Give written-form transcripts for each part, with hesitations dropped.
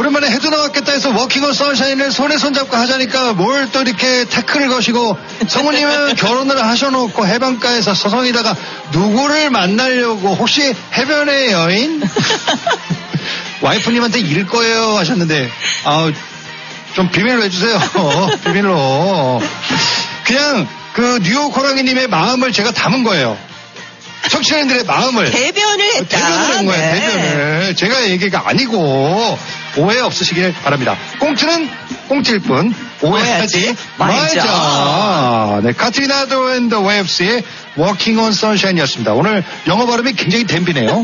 오랜만에 해도 나왔겠다 해서 워킹 온 선샤인을 손에 손잡고 하자니까 뭘 또 이렇게 태클을 거시고 성우님은 결혼을 하셔놓고 해변가에서 서성이다가 누구를 만나려고 혹시 해변의 여인? 와이프님한테 일 거예요 하셨는데 좀 비밀로 해주세요. 비밀로. 그냥 그 뉴욕 호랑이님의 마음을 제가 담은 거예요. 청취자님들의 마음을 대변을 했다. 대변을 한 거예요. 네. 대변을. 제가 얘기가 아니고 오해 없으시길 바랍니다. 꽁트는 꽁트일 뿐 오해하지 말자. 네, 카트리나 도 앤 더 웨이브스의 Walking on Sunshine이었습니다. 오늘 영어 발음이 굉장히 댐비네요.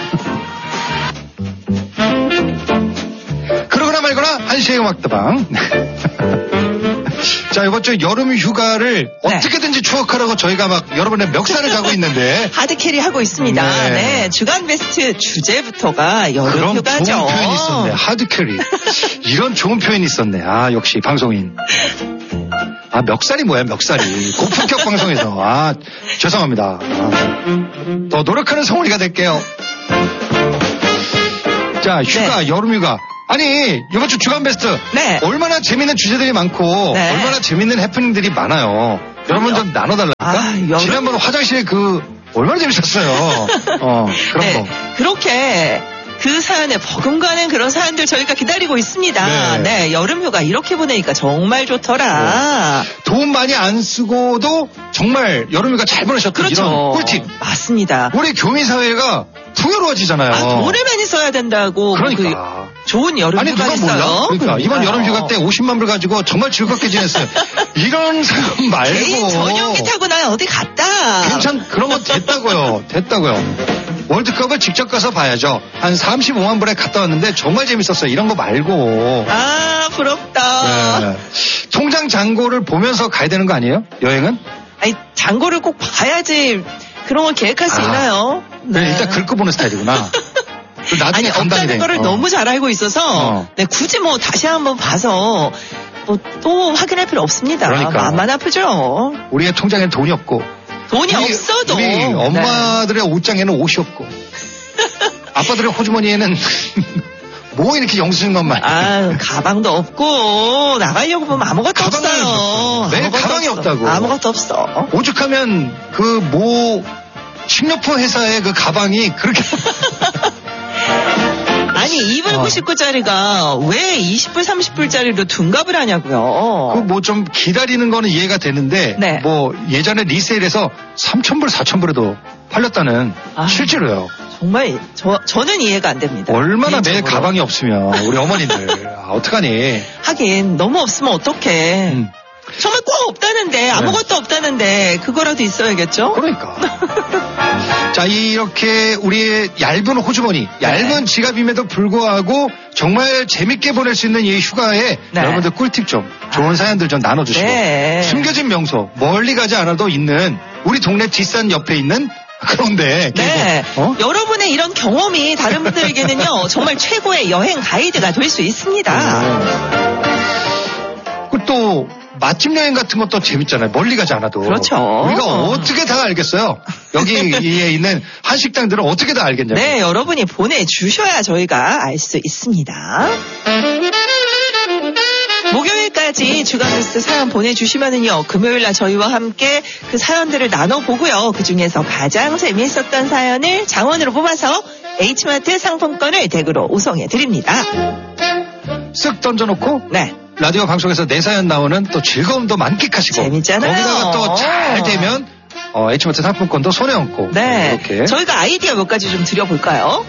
그러거나 말거나 한시의 음악다방. 자, 이번 주 여름 휴가를 어떻게든지 추억하라고 저희가 막 여러분의 멱살을 가고 있는데 하드캐리 하고 있습니다. 네. 주간 베스트 주제부터가 여름 휴가죠. 좋은 표현이 있었네. 하드캐리. 이런 좋은 표현이 있었네. 역시 방송인. 멱살이 뭐야, 멱살이. 고품격 방송에서. 죄송합니다. 더 노력하는 성우리가 될게요. 자, 휴가, 여름 휴가. 아니, 이번 주 주간 베스트. 네. 얼마나 재밌는 주제들이 많고, 얼마나 재밌는 해프닝들이 많아요. 여러분 좀 나눠달라니까? 지난번 화장실 얼마나 재밌었어요. 그런 거. 그렇게 그 사연에 버금가는 그런 사연들 저희가 기다리고 있습니다. 네, 여름 휴가 이렇게 보내니까 정말 좋더라. 돈 많이 안 쓰고도 정말 여름 휴가 잘 보내셨던 이런 꿀팁. 맞습니다. 우리 교민사회가 풍요로워지잖아요. 돈을 많이 써야 된다고. 그러니까. 좋은 여름 휴가 누가 몰라? 그러니까 이번 여름 휴가 때 50만 불 가지고 정말 즐겁게 지냈어요. 이런 사람 말고. 개인 전용기 타고 나 어디 갔다. 그런 거 됐다고요. 월드컵을 직접 가서 봐야죠. 한 35만 불에 갔다 왔는데 정말 재밌었어요. 이런 거 말고. 부럽다. 네. 통장 잔고를 보면서 가야 되는 거 아니에요? 여행은? 잔고를 꼭 봐야지 그런 걸 계획할 수 있나요? 네. 일단 긁고 보는 스타일이구나. 나중에 없다는 거를 너무 잘 알고 있어서 굳이 다시 한번 봐서 또 확인할 필요 없습니다. 그러니까. 마음만 아프죠. 우리의 통장에는 돈이 없고 없어도 우리 엄마들의 옷장에는 옷이 없고 아빠들의 호주머니에는 뭐 이렇게 영수증 것만. 가방도 없고 나가려고 보면 아무것도 없어요. 매일 가방이 없다고. 아무것도 없어. 오죽하면 식료품 회사의 그 가방이 그렇게 아니 2불 99짜리가 왜 20불 30불짜리로 둔갑을 하냐고요. 좀 기다리는 거는 이해가 되는데 예전에 리세일에서 3,000불 4,000불에도 팔렸다는 실제로요. 정말 저는 이해가 안 됩니다. 얼마나 매일 가방이 없으면 우리 어머니들 어떡하니. 하긴 너무 없으면 어떡해. 정말 꼭 없다는데 아무것도 없다는데 그거라도 있어야겠죠. 그러니까. 자, 이렇게 우리의 얇은 호주머니, 얇은 지갑임에도 불구하고 정말 재밌게 보낼 수 있는 이 휴가에 여러분들 꿀팁 좀, 좋은 사연들 좀 나눠주시고 숨겨진 명소, 멀리 가지 않아도 있는 우리 동네 뒷산 옆에 있는 그런데 여러분의 이런 경험이 다른 분들에게는요 정말 최고의 여행 가이드가 될 수 있습니다. 또 맛집 여행 같은 것도 재밌잖아요. 멀리 가지 않아도. 그렇죠. 우리가 어떻게 다 알겠어요? 여기에 있는 한식당들은 어떻게 다 알겠냐고요. 네, 여러분이 보내주셔야 저희가 알 수 있습니다. 목요일까지 주간 베스트 사연 보내주시면은요, 금요일날 저희와 함께 그 사연들을 나눠보고요. 그 중에서 가장 재미있었던 사연을 장원으로 뽑아서 H마트 상품권을 댁으로 우송해드립니다. 쓱 던져놓고 라디오 방송에서 내 사연 나오는 또 즐거움도 만끽하시고 재밌잖아요. 거기다가 또 잘 되면 H마트 상품권도 손에 얹고 이렇게 저희가 아이디어 몇 가지 좀 드려볼까요?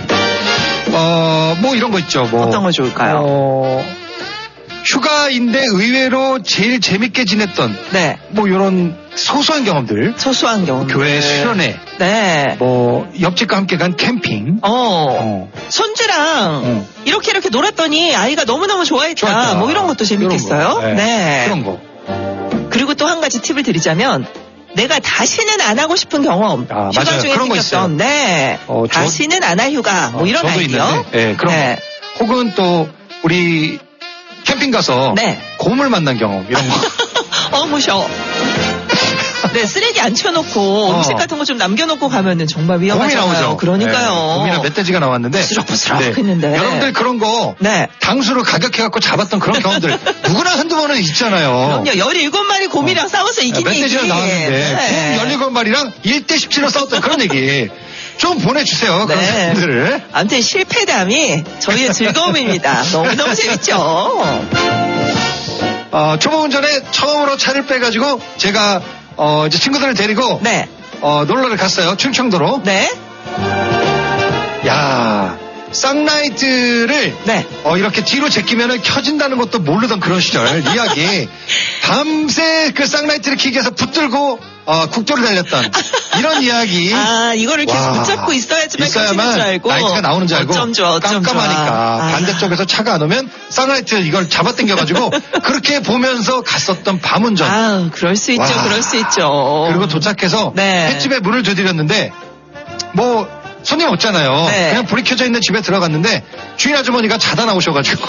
이런 거 있죠. 어떤 거 좋을까요? 휴가인데 의외로 제일 재밌게 지냈던 이런 소소한 경험들. 교회 수련회. 옆집과 함께 간 캠핑. 손주랑 이렇게 놀았더니 아이가 너무너무 좋아했다. 이런 것도 재밌겠어요. 그런 거. 그리고 또 한 가지 팁을 드리자면 내가 다시는 안 하고 싶은 경험. 휴가 중에 그런 거 생겼던. 다시는 안 할 휴가. 이런 아이디어. 그런 거. 혹은 또 우리 캠핑 가서 곰을 만난 경험 이런 거. 무셔. 네, 쓰레기 안 치워놓고 음식 같은 거 좀 남겨놓고 가면은 정말 위험하잖아요. 곰이 나오죠. 그러니까요. 네, 곰이나 멧돼지가 나왔는데. 부스럭부스럭 네. 했는데. 여러분들 그런 거. 네. 당수로 가격해갖고 잡았던 그런 경험들. 누구나 한두 번은 있잖아요. 그럼요. 17마리 곰이랑 싸워서 이긴 얘기. 멧돼지가 나왔는데. 네. 곰 17마리랑 1대17로 싸웠던 그런 얘기. 좀 보내주세요. 그런 분들을. 아무튼 실패담이 저희의 즐거움입니다. 너무너무 재밌죠. 초보 운전에 처음으로 차를 빼가지고 제가 이제 친구들을 데리고 네. 놀러를 갔어요. 충청도로. 네. 야, 쌍라이트를 네. 이렇게 뒤로 제끼면은 켜진다는 것도 모르던 그런 시절 이야기. 밤새 그 쌍라이트를 켜기 위해서 붙들고 국도를 달렸던 이런 이야기. 이거를 계속 붙잡고 있어야지만 줄 알고 라이트가 나오는 줄 알고 어쩜 좋아. 깜깜하니까 반대쪽에서 차가 안 오면 쌍라이트 이걸 잡아당겨가지고 그렇게 보면서 갔었던 밤운전. 그럴 수 있죠. 그럴 수 있죠. 그리고 도착해서 네. 횟집에 문을 두드렸는데 뭐 손님 없잖아요. 네. 그냥 불이 켜져 있는 집에 들어갔는데 주인 아주머니가 자다 나오셔가지고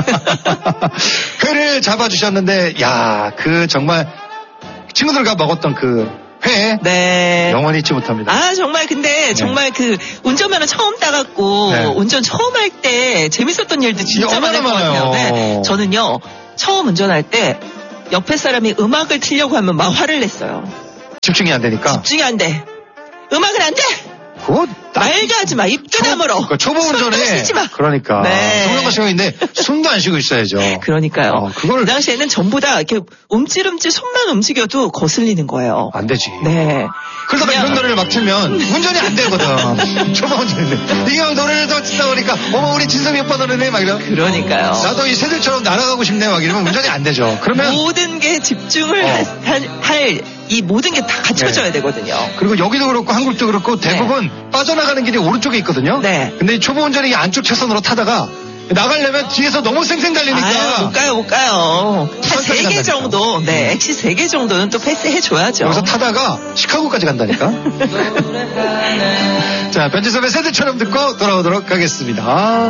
회를 잡아주셨는데 그 정말 친구들과 먹었던 그 회. 네. 영원히 잊지 못합니다. 정말 근데 정말 그 운전면허 처음 따갖고 운전 처음 할 때 재밌었던 일도 진짜 많을 것 같아요. 네. 저는요 처음 운전할 때 옆에 사람이 음악을 틀려고 하면 막 화를 냈어요. 집중이 안 되니까. 집중이 안 돼. 음악은 안 돼. 그거 말도 하지 마. 입도 다물어. 초보 운전에. 쉬지 마. 그러니까. 성령과 시간인데 숨도 안 쉬고 있어야죠. 그러니까요. 그 당시에는 전부 다 이렇게 움찔움찔 손만 움직여도 거슬리는 거예요. 안 되지. 네. 그러다가 이런 노래를 막 틀면 운전이 안 되거든. 초보 운전인데. 이게 노래를 더 듣다 보니까 우리 진성이 오빠 노래네 막 이러. 그러니까요. 나도 이 새들처럼 날아가고 싶네 막 이러면 운전이 안 되죠. 그러면 모든 게 집중을 할 이 모든 게 다 갖춰져야 되거든요. 그리고 여기도 그렇고 한국도 그렇고 대부분 빠져나가는 길이 오른쪽에 있거든요. 네. 근데 초보 운전이 안쪽 차선으로 타다가 나가려면 뒤에서 너무 쌩쌩 달리니까. 못 가요. 한 3개 정도, 엑시 3개 정도는 또 패스해줘야죠. 여기서 타다가 시카고까지 간다니까. 자, 변지섭의 새들처럼 듣고 돌아오도록 하겠습니다.